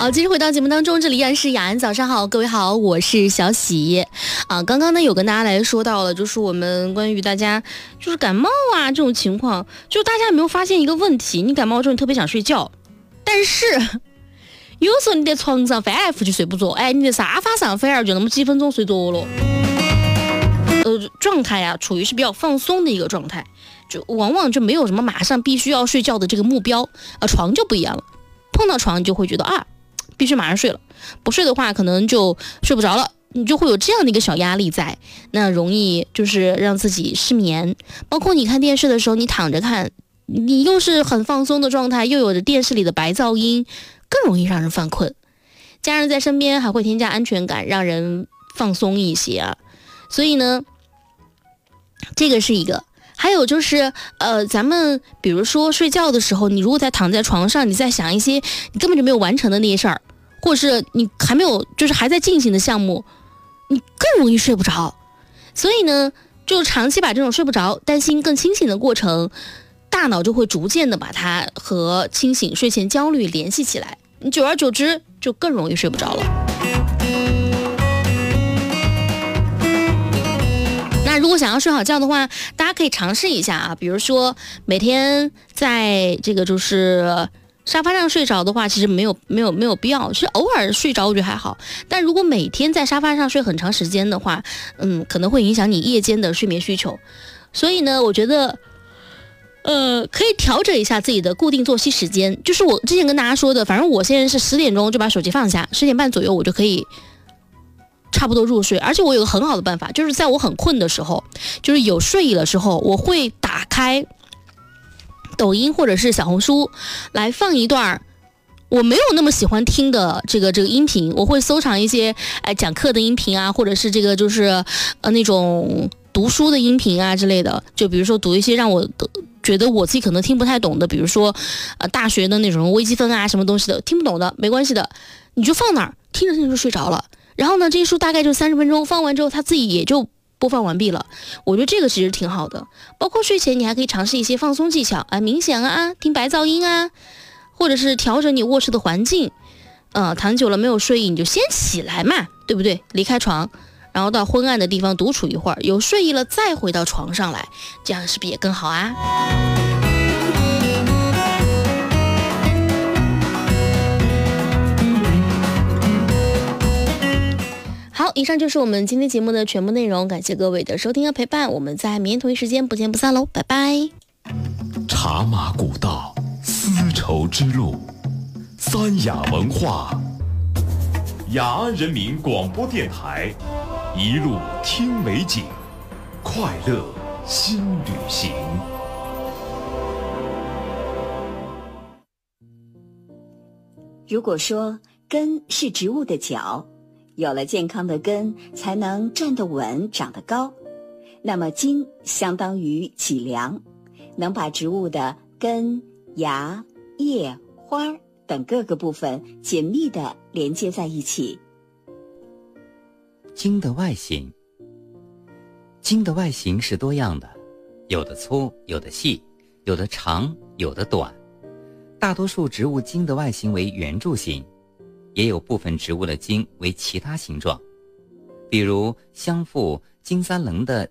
好，继续回到节目当中，这里依然是雅安，早上好，各位好，我是小喜啊。刚刚呢有跟大家来说到了，就是我们关于大家就是感冒啊这种情況，就大家有没有发现一個問題，你感冒之後你特別想睡覺，但是有時候你在床上翻來覆去睡不着，哎，你在沙發上反而就那麼幾分鐘睡着了，狀態啊處於是比較放鬆的一個狀態，就往往就沒有什麼馬上必須要睡覺的這個目標，床就不一樣了，碰到床你就會覺得啊必須馬上睡了，不睡的話可能就睡不着了，你就會有這樣的一個小壓力在，那容易就是讓自己失眠。包括你看電視的時候，你躺着看，你又是很放鬆的狀態，又有着電視裡的白噪音，更容易讓人犯困。家人在身邊還會添加安全感，讓人放鬆一些啊。所以呢，這個是一個。還有就是咱們比如說睡覺的時候，你如果在躺在床上，你在想一些你根本就沒有完成的那些事兒，或者是你還沒有就是還在進行的項目，你更容易睡不着。所以呢，就長期把這種睡不着擔心更清醒的過程，大腦就會逐漸的把它和清醒睡前焦慮聯繫起來，你久而久之就更容易睡不着了。那如果想要睡好覺的話，大家可以嘗試一下啊，比如說每天在這個就是沙發上睡着的話，其實沒有必要，其實偶爾睡着我覺得還好，但如果每天在沙發上睡很長時間的話，可能會影響你夜間的睡眠需求。所以呢，我覺得可以調整一下自己的固定作息時間，就是我之前跟大家說的，反正我現在是10點鐘就把手機放下，10點半左右我就可以差不多入睡。而且我有個很好的辦法，就是在我很困的時候，就是有睡意的時候，我會打開抖音或者是小紅書來放一段我沒有那麼喜歡聽的這個音頻，我會搜藏一些講課的音頻啊，或者是這個就是那種讀書的音頻啊之類的，就比如說讀一些讓我覺得我自己可能聽不太懂的，比如說大學的那種微積分啊什麼東西的，聽不懂的沒關係的，你就放那兒聽着聽着就睡着了。然後呢，這一書大概就30分鐘，放完之後它自己也就播放完畢了。我覺得這個其實挺好的。包括睡前你還可以嘗試一些放鬆技巧啊，冥想啊，聽白噪音啊，或者是調整你臥室的環境。躺久了沒有睡意，你就先起來嘛，對不對？離開床，然後到昏暗的地方獨處一會兒，有睡意了再回到床上來，這樣是不是也更好啊？好，以上就是我們今天節目的全部內容，感謝各位的收聽和陪伴，我們在明天同一時間不見不散嘍，拜拜。 茶馬古道，絲綢之路，三雅文化，雅安人民廣播電台，一路聽美景，快樂新旅行。 如果說根是植物的腳，有了健康的根，才能站得穩，長得高。那麼莖相當於脊梁，能把植物的根、芽、葉、花等各個部分緊密地連接在一起。 莖的外形，莖的外形是多樣的，有的粗，有的細，有的長，有的短。大多數植物莖的外形為圓柱形，也有部分植物的莖為其他形狀，比如香附、金三棱的